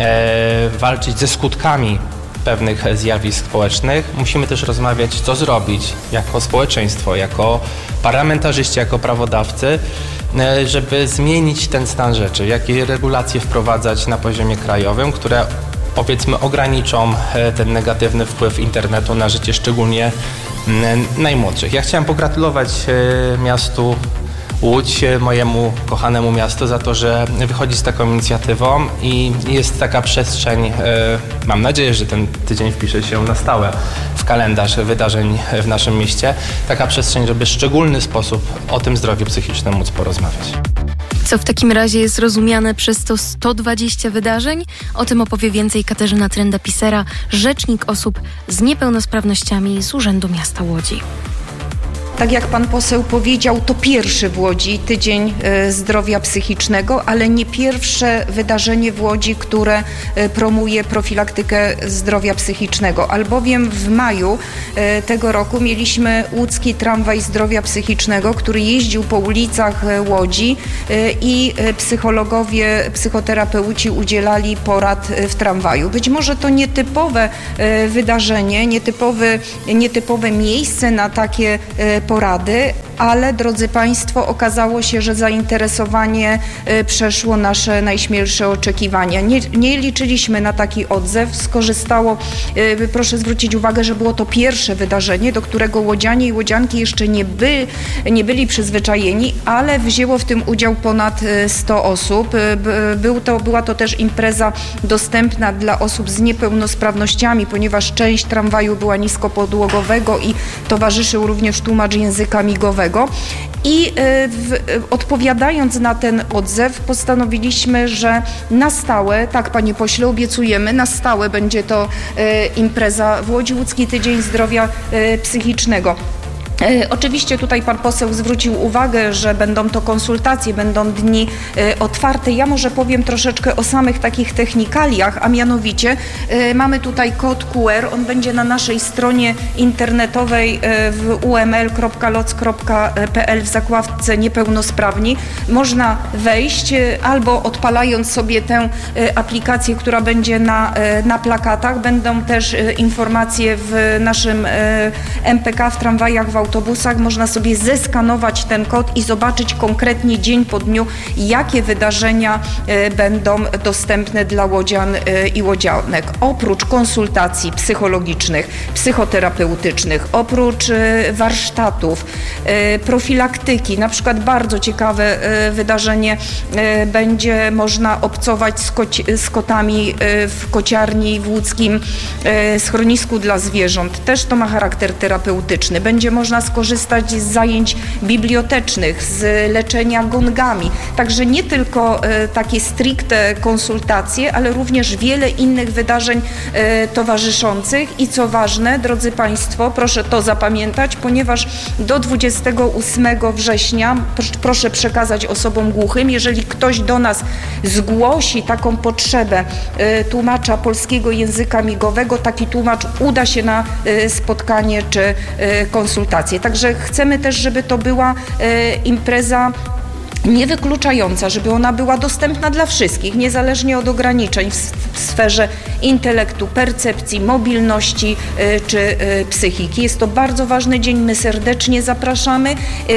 e, walczyć ze skutkami pewnych zjawisk społecznych, musimy też rozmawiać, co zrobić jako społeczeństwo, jako parlamentarzyści, jako prawodawcy, żeby zmienić ten stan rzeczy, jakie regulacje wprowadzać na poziomie krajowym, które powiedzmy ograniczą ten negatywny wpływ internetu na życie szczególnie najmłodszych. Ja chciałem pogratulować miastu Łódź, mojemu kochanemu miastu, za to, że wychodzi z taką inicjatywą i jest taka przestrzeń, mam nadzieję, że ten tydzień wpisze się na stałe w kalendarz wydarzeń w naszym mieście, taka przestrzeń, żeby w szczególny sposób o tym zdrowiu psychicznym móc porozmawiać. Co w takim razie jest rozumiane przez to sto dwadzieścia wydarzeń? O tym opowie więcej Katarzyna Trenda-Pisera, rzecznik osób z niepełnosprawnościami z Urzędu Miasta Łodzi. Tak jak pan poseł powiedział, to pierwszy w Łodzi Tydzień Zdrowia Psychicznego, ale nie pierwsze wydarzenie w Łodzi, które promuje profilaktykę zdrowia psychicznego, albowiem w maju tego roku mieliśmy łódzki tramwaj zdrowia psychicznego, który jeździł po ulicach Łodzi i psychologowie, psychoterapeuci udzielali porad w tramwaju. Być może to nietypowe wydarzenie, nietypowe, nietypowe miejsce na takie porady, ale drodzy Państwo, okazało się, że zainteresowanie przeszło nasze najśmielsze oczekiwania. Nie, nie liczyliśmy na taki odzew, skorzystało, proszę zwrócić uwagę, że było to pierwsze wydarzenie, do którego łodzianie i łodzianki jeszcze nie, by, nie byli przyzwyczajeni, ale wzięło w tym udział ponad sto osób. Był to, była to też impreza dostępna dla osób z niepełnosprawnościami, ponieważ część tramwaju była niskopodłogowego i towarzyszył również tłumacz języka migowego. I w, odpowiadając na ten odzew, postanowiliśmy, że na stałe, tak panie pośle, obiecujemy, na stałe będzie to e, impreza w Łodzi, Łódzki Tydzień Zdrowia e, Psychicznego. E, oczywiście tutaj pan poseł zwrócił uwagę, że będą to konsultacje, będą dni e, otwarte. Ja może powiem troszeczkę o samych takich technikaliach, a mianowicie e, mamy tutaj kod Q R, on będzie na naszej stronie internetowej e, w u m l kropka loc kropka p l w zakładce niepełnosprawni. Można wejść e, albo odpalając sobie tę e, aplikację, która będzie na, e, na plakatach. Będą też e, informacje w naszym e, M P K, w tramwajach, w autobusach. Można sobie zeskanować ten kod i zobaczyć konkretnie dzień po dniu, jakie wydarzenia e, będą dostępne dla łodzian e, i łodzianek. Oprócz konsultacji psychologicznych, psychoterapeutycznych, oprócz e, warsztatów, e, profilaktyki, na przykład bardzo ciekawe e, wydarzenie, e, będzie można obcować z, koci- z kotami e, w kociarni w łódzkim e, schronisku dla zwierząt. Też to ma charakter terapeutyczny. Będzie można skorzystać z zajęć bibliotecznych, z leczenia gongami. Także nie tylko e, takie stricte konsultacje, ale również wiele innych wydarzeń e, towarzyszących i co ważne, drodzy Państwo, proszę to zapamiętać, ponieważ do dwudziestego ósmego września, proszę przekazać osobom głuchym, jeżeli ktoś do nas zgłosi taką potrzebę e, tłumacza polskiego języka migowego, taki tłumacz uda się na e, spotkanie czy e, konsultacje. Także chcemy też, żeby to była e, impreza nie wykluczająca, żeby ona była dostępna dla wszystkich, niezależnie od ograniczeń w, w sferze intelektu, percepcji, mobilności y, czy y, psychiki. Jest to bardzo ważny dzień, my serdecznie zapraszamy y,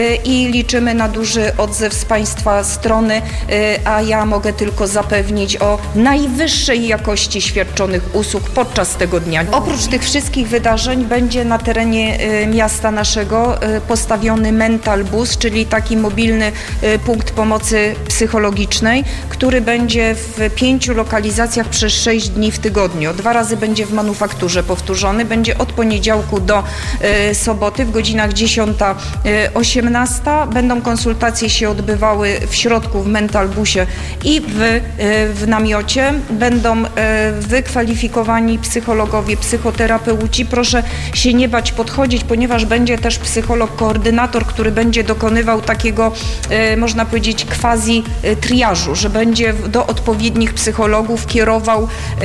i liczymy na duży odzew z Państwa strony, y, a ja mogę tylko zapewnić o najwyższej jakości świadczonych usług podczas tego dnia. Oprócz tych wszystkich wydarzeń będzie na terenie y, miasta naszego y, postawiony Mental Bus, czyli taki mobilny y, punkt pomocy psychologicznej, który będzie w pięciu lokalizacjach przez sześć dni w tygodniu. Dwa razy będzie w manufakturze powtórzony, będzie od poniedziałku do y, soboty w godzinach dziesiąta osiemnasta. Będą konsultacje się odbywały w środku w Mental Busie i w, y, w namiocie. Będą y, wykwalifikowani psychologowie, psychoterapeuci. Proszę się nie bać podchodzić, ponieważ będzie też psycholog koordynator, który będzie dokonywał takiego, y, można powiedzieć, quasi triażu, że będzie do odpowiednich psychologów kierował y,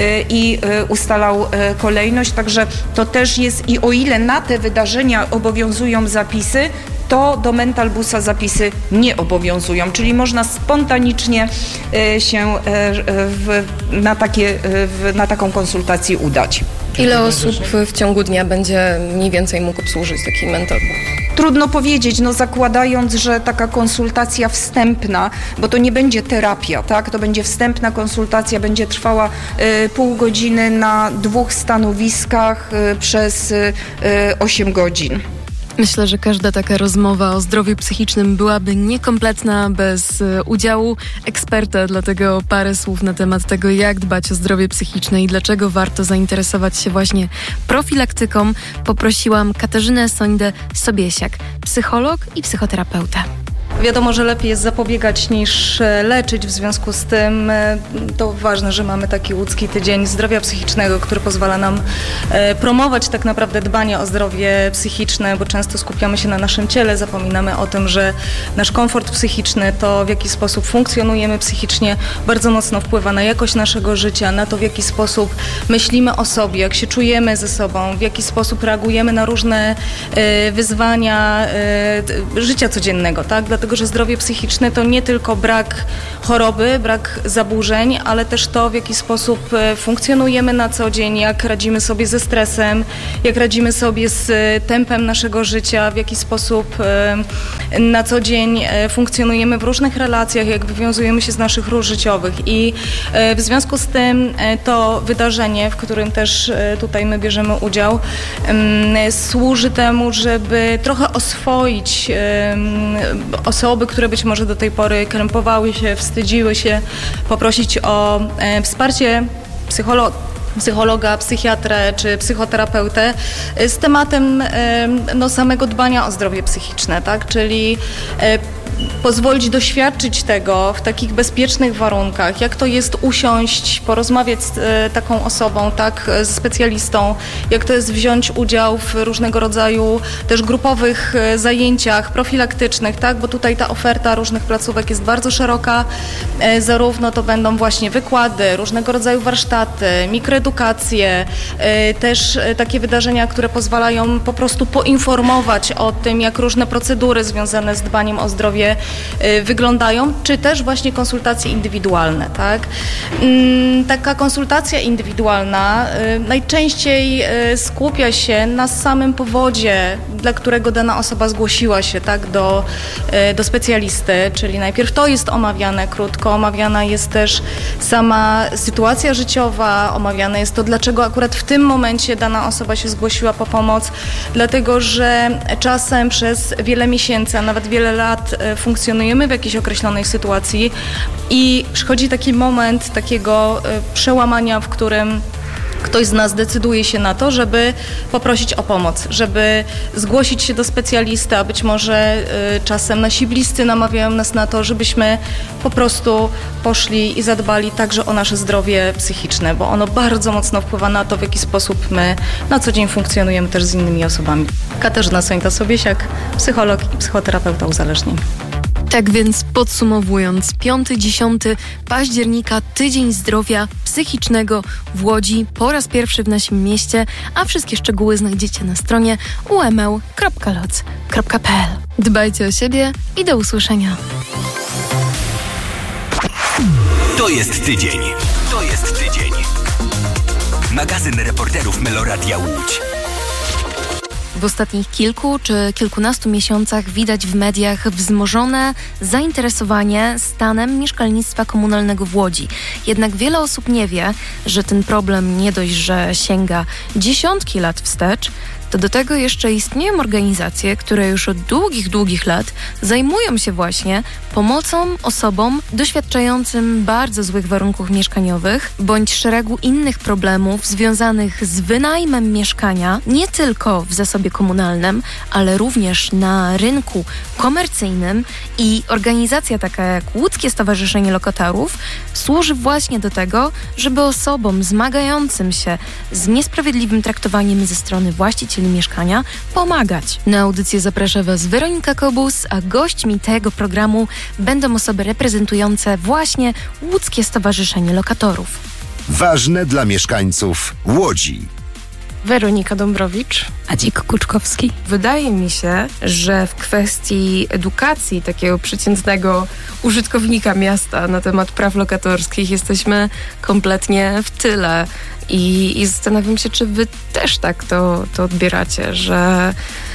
i y, ustalał y, kolejność. Także to też jest, i o ile na te wydarzenia obowiązują zapisy, to do Mental Busa zapisy nie obowiązują, czyli można spontanicznie y, się y, w, na, takie, y, w, na taką konsultację udać. Ile osób w ciągu dnia będzie mniej więcej mógł obsłużyć taki Mental Bus? Trudno powiedzieć, no zakładając, że taka konsultacja wstępna, bo to nie będzie terapia, tak? To będzie wstępna konsultacja, będzie trwała y, pół godziny na dwóch stanowiskach y, przez y, osiem godzin. Myślę, że każda taka rozmowa o zdrowiu psychicznym byłaby niekompletna bez udziału eksperta, dlatego parę słów na temat tego, jak dbać o zdrowie psychiczne i dlaczego warto zainteresować się właśnie profilaktyką, poprosiłam Katarzynę Sońdę-Sobiesiak, psycholog i psychoterapeuta. Wiadomo, że lepiej jest zapobiegać niż leczyć, w związku z tym to ważne, że mamy taki łódzki tydzień zdrowia psychicznego, który pozwala nam promować tak naprawdę dbanie o zdrowie psychiczne, bo często skupiamy się na naszym ciele, zapominamy o tym, że nasz komfort psychiczny, to w jaki sposób funkcjonujemy psychicznie, bardzo mocno wpływa na jakość naszego życia, na to, w jaki sposób myślimy o sobie, jak się czujemy ze sobą, w jaki sposób reagujemy na różne wyzwania życia codziennego, tak? Dlatego, że zdrowie psychiczne to nie tylko brak choroby, brak zaburzeń, ale też to, w jaki sposób funkcjonujemy na co dzień, jak radzimy sobie ze stresem, jak radzimy sobie z tempem naszego życia, w jaki sposób na co dzień funkcjonujemy w różnych relacjach, jak wywiązujemy się z naszych ról życiowych. I w związku z tym to wydarzenie, w którym też tutaj my bierzemy udział, służy temu, żeby trochę oswoić osoby, które być może do tej pory krępowały się, wstydziły się, poprosić o e, wsparcie psycholo- psychologa, psychiatrę czy psychoterapeutę z tematem e, no, samego dbania o zdrowie psychiczne, tak? Czyli e, pozwolić doświadczyć tego w takich bezpiecznych warunkach, jak to jest usiąść, porozmawiać z e, taką osobą, tak, z specjalistą, jak to jest wziąć udział w różnego rodzaju też grupowych e, zajęciach profilaktycznych, tak, bo tutaj ta oferta różnych placówek jest bardzo szeroka, e, zarówno to będą właśnie wykłady, różnego rodzaju warsztaty, mikroedukacje, e, też e, takie wydarzenia, które pozwalają po prostu poinformować o tym, jak różne procedury związane z dbaniem o zdrowie wyglądają, czy też właśnie konsultacje indywidualne, tak? Taka konsultacja indywidualna najczęściej skupia się na samym powodzie, dla którego dana osoba zgłosiła się, tak, do, do specjalisty, czyli najpierw to jest omawiane krótko, omawiana jest też sama sytuacja życiowa, omawiane jest to, dlaczego akurat w tym momencie dana osoba się zgłosiła po pomoc, dlatego, że czasem przez wiele miesięcy, a nawet wiele lat funkcjonujemy w jakiejś określonej sytuacji i przychodzi taki moment takiego przełamania, w którym ktoś z nas decyduje się na to, żeby poprosić o pomoc, żeby zgłosić się do specjalisty, a być może y, czasem nasi bliscy namawiają nas na to, żebyśmy po prostu poszli i zadbali także o nasze zdrowie psychiczne, bo ono bardzo mocno wpływa na to, w jaki sposób my na co dzień funkcjonujemy też z innymi osobami. Katarzyna Sońta-Sobiesiak, psycholog i psychoterapeuta uzależnień. Tak więc podsumowując, piątego do dziesiątego października Tydzień Zdrowia Psychicznego w Łodzi po raz pierwszy w naszym mieście, a wszystkie szczegóły znajdziecie na stronie u m e l kropka loc kropka p l. Dbajcie o siebie i do usłyszenia. To jest tydzień. To jest tydzień. Magazyn reporterów Meloradia Łódź. W ostatnich kilku czy kilkunastu miesiącach widać w mediach wzmożone zainteresowanie stanem mieszkalnictwa komunalnego w Łodzi. Jednak wiele osób nie wie, że ten problem nie dość, że sięga dziesiątki lat wstecz, to do tego jeszcze istnieją organizacje, które już od długich, długich lat zajmują się właśnie pomocą osobom doświadczającym bardzo złych warunków mieszkaniowych bądź szeregu innych problemów związanych z wynajmem mieszkania, nie tylko w zasobie komunalnym, ale również na rynku komercyjnym. I organizacja taka jak Łódzkie Stowarzyszenie Lokatorów służy właśnie do tego, żeby osobom zmagającym się z niesprawiedliwym traktowaniem ze strony właścicieli mieszkania pomagać. Na audycję zaprasza Was Weronika Kobus, a gośćmi tego programu będą osoby reprezentujące właśnie Łódzkie Stowarzyszenie Lokatorów. Ważne dla mieszkańców Łodzi. Weronika Dąbrowicz. Adzik Kuczkowski. Wydaje mi się, że w kwestii edukacji takiego przeciętnego użytkownika miasta na temat praw lokatorskich jesteśmy kompletnie w tyle. I, i zastanawiam się, czy wy też tak to, to odbieracie, że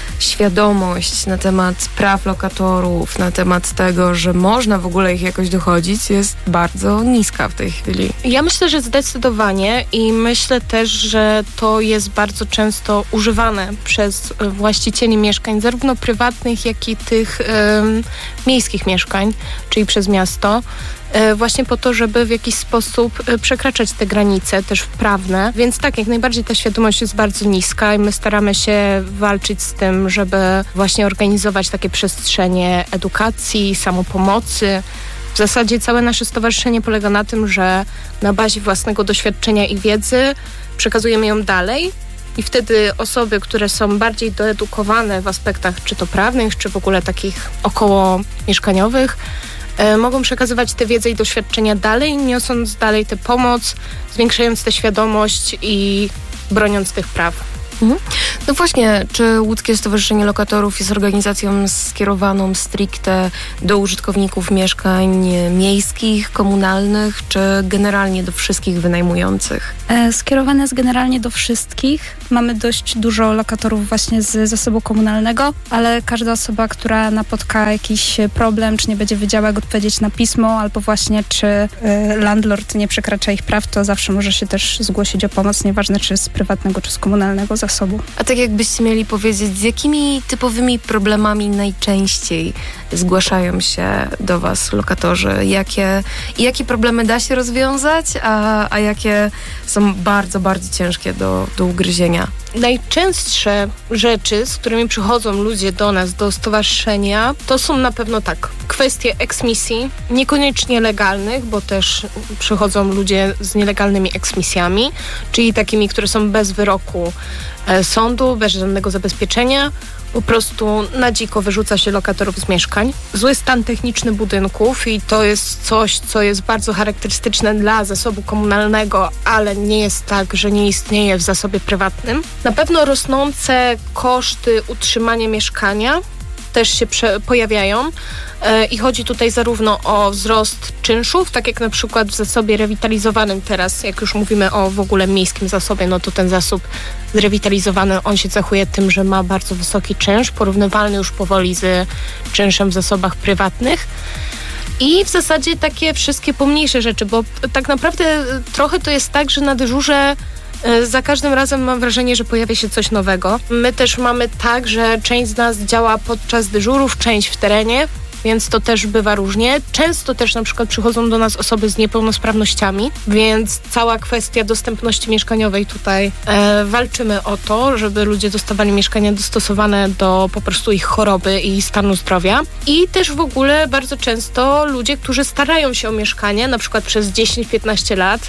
świadomość na temat praw lokatorów, na temat tego, że można w ogóle ich jakoś dochodzić, jest bardzo niska w tej chwili. Ja myślę, że zdecydowanie i myślę też, że to jest bardzo często używane przez właścicieli mieszkań, zarówno prywatnych, jak i tych um, miejskich mieszkań, czyli przez miasto. Właśnie po to, żeby w jakiś sposób przekraczać te granice też prawne. Więc tak, jak najbardziej ta świadomość jest bardzo niska i my staramy się walczyć z tym, żeby właśnie organizować takie przestrzenie edukacji, samopomocy. W zasadzie całe nasze stowarzyszenie polega na tym, że na bazie własnego doświadczenia i wiedzy przekazujemy ją dalej. I wtedy osoby, które są bardziej doedukowane w aspektach czy to prawnych, czy w ogóle takich około mieszkaniowych, mogą przekazywać tę wiedzę i doświadczenia dalej, niosąc dalej tę pomoc, zwiększając tę świadomość i broniąc tych praw. Mhm. No właśnie, czy Łódzkie Stowarzyszenie Lokatorów jest organizacją skierowaną stricte do użytkowników mieszkań miejskich, komunalnych, czy generalnie do wszystkich wynajmujących? E, skierowane jest generalnie do wszystkich. Mamy dość dużo lokatorów właśnie z zasobu komunalnego, ale każda osoba, która napotka jakiś problem, czy nie będzie wiedziała, jak odpowiedzieć na pismo, albo właśnie czy y, landlord nie przekracza ich praw, to zawsze może się też zgłosić o pomoc, nieważne czy z prywatnego, czy z komunalnego zasobu. A tak jakbyście mieli powiedzieć, z jakimi typowymi problemami najczęściej zgłaszają się do Was lokatorzy? Jakie, jakie problemy da się rozwiązać, a, a jakie są bardzo, bardzo ciężkie do, do ugryzienia? Najczęstsze rzeczy, z którymi przychodzą ludzie do nas, do stowarzyszenia, to są na pewno tak, kwestie eksmisji, niekoniecznie legalnych, bo też przychodzą ludzie z nielegalnymi eksmisjami, czyli takimi, które są bez wyroku e, sądu, bez żadnego zabezpieczenia. Po prostu na dziko wyrzuca się lokatorów z mieszkań. Zły stan techniczny budynków i to jest coś, co jest bardzo charakterystyczne dla zasobu komunalnego, ale nie jest tak, że nie istnieje w zasobie prywatnym. Na pewno rosnące koszty utrzymania mieszkania też się prze- pojawiają e, i chodzi tutaj zarówno o wzrost czynszów, tak jak na przykład w zasobie rewitalizowanym teraz, jak już mówimy o w ogóle miejskim zasobie, no to ten zasób zrewitalizowany, on się cechuje tym, że ma bardzo wysoki czynsz, porównywalny już powoli z czynszem w zasobach prywatnych. I w zasadzie takie wszystkie pomniejsze rzeczy, bo tak naprawdę trochę to jest tak, że na dyżurze za każdym razem mam wrażenie, że pojawia się coś nowego. My też mamy tak, że część z nas działa podczas dyżurów, część w terenie, więc to też bywa różnie. Często też na przykład przychodzą do nas osoby z niepełnosprawnościami, więc cała kwestia dostępności mieszkaniowej tutaj e, walczymy o to, żeby ludzie dostawali mieszkania dostosowane do po prostu ich choroby i stanu zdrowia. I też w ogóle bardzo często ludzie, którzy starają się o mieszkanie, na przykład przez dziesięć piętnaście lat,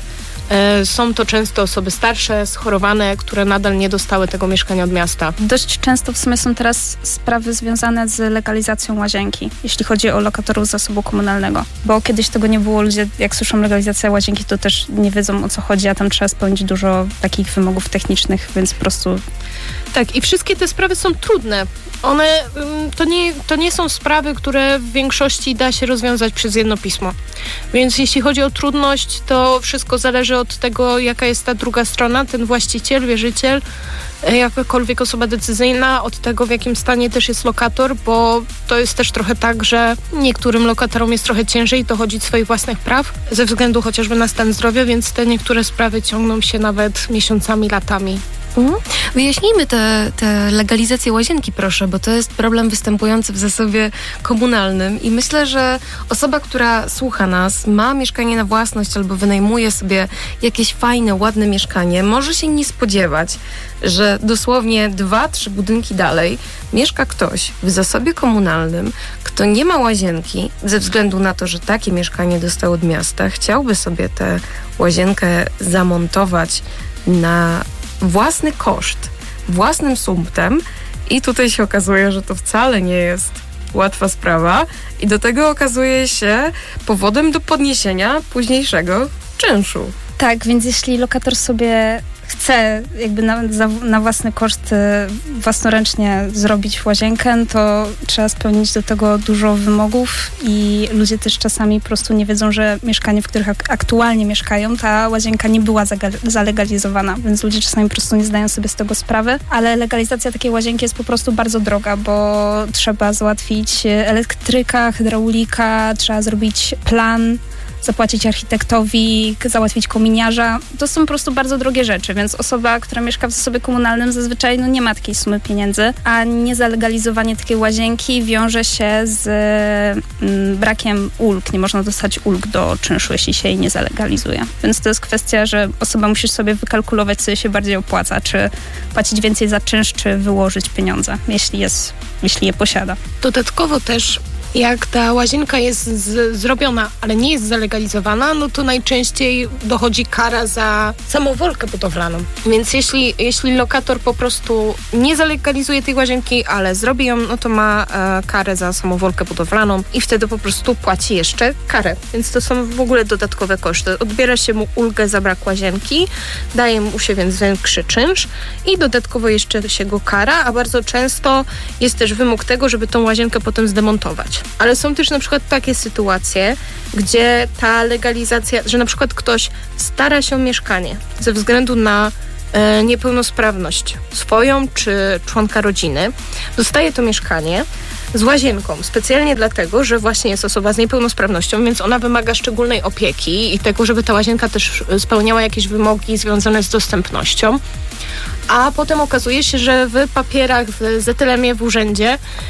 są to często osoby starsze, schorowane, które nadal nie dostały tego mieszkania od miasta. Dość często w sumie są teraz sprawy związane z legalizacją łazienki, jeśli chodzi o lokatorów zasobu komunalnego. Bo kiedyś tego nie było, ludzie jak słyszą legalizację łazienki, to też nie wiedzą, o co chodzi, a tam trzeba spełnić dużo takich wymogów technicznych, więc po prostu... Tak, i wszystkie te sprawy są trudne. One, to nie, to nie są sprawy, które w większości da się rozwiązać przez jedno pismo. Więc jeśli chodzi o trudność, to wszystko zależy od tego, jaka jest ta druga strona, ten właściciel, wierzyciel, jakakolwiek osoba decyzyjna, od tego, w jakim stanie też jest lokator, bo to jest też trochę tak, że niektórym lokatorom jest trochę ciężej dochodzić swoich własnych praw, ze względu chociażby na stan zdrowia, więc te niektóre sprawy ciągną się nawet miesiącami, latami. Mhm. Wyjaśnijmy tę te, te legalizację łazienki, proszę, bo to jest problem występujący w zasobie komunalnym i myślę, że osoba, która słucha nas, ma mieszkanie na własność albo wynajmuje sobie jakieś fajne, ładne mieszkanie, może się nie spodziewać, że dosłownie dwa, trzy budynki dalej mieszka ktoś w zasobie komunalnym, kto nie ma łazienki ze względu na to, że takie mieszkanie dostał od miasta, chciałby sobie tę łazienkę zamontować na własny koszt, własnym sumptem i tutaj się okazuje, że to wcale nie jest łatwa sprawa i do tego okazuje się powodem do podniesienia późniejszego czynszu. Tak, więc jeśli lokator sobie chce jakby na, za, na własny koszt własnoręcznie zrobić łazienkę, to trzeba spełnić do tego dużo wymogów i ludzie też czasami po prostu nie wiedzą, że mieszkanie, w których ak- aktualnie mieszkają, ta łazienka nie była zaga- zalegalizowana, więc ludzie czasami po prostu nie zdają sobie z tego sprawy, ale legalizacja takiej łazienki jest po prostu bardzo droga, bo trzeba załatwić elektryka, hydraulika, trzeba zrobić plan, zapłacić architektowi, załatwić kominiarza. To są po prostu bardzo drogie rzeczy, więc osoba, która mieszka w zasobie komunalnym zazwyczaj no, nie ma takiej sumy pieniędzy, a niezalegalizowanie takiej łazienki wiąże się z mm, brakiem ulg. Nie można dostać ulg do czynszu, jeśli się jej nie zalegalizuje. Więc to jest kwestia, że osoba musi sobie wykalkulować, co jej się bardziej opłaca, czy płacić więcej za czynsz, czy wyłożyć pieniądze, jeśli, jest, jeśli je posiada. Dodatkowo też jak ta łazienka jest z, zrobiona, ale nie jest zalegalizowana, no to najczęściej dochodzi kara za samowolkę budowlaną. Więc jeśli, jeśli lokator po prostu nie zalegalizuje tej łazienki, ale zrobi ją, no to ma e, karę za samowolkę budowlaną i wtedy po prostu płaci jeszcze karę. Więc to są w ogóle dodatkowe koszty. Odbiera się mu ulgę za brak łazienki, daje mu się więc większy czynsz i dodatkowo jeszcze się go kara, a bardzo często jest też wymóg tego, żeby tą łazienkę potem zdemontować. Ale są też na przykład takie sytuacje, gdzie ta legalizacja, że na przykład ktoś stara się o mieszkanie ze względu na e, niepełnosprawność swoją czy członka rodziny, dostaje to mieszkanie z łazienką, specjalnie dlatego, że właśnie jest osoba z niepełnosprawnością, więc ona wymaga szczególnej opieki i tego, żeby ta łazienka też spełniała jakieś wymogi związane z dostępnością. A potem okazuje się, że w papierach, w Z T L M-ie, w urzędzie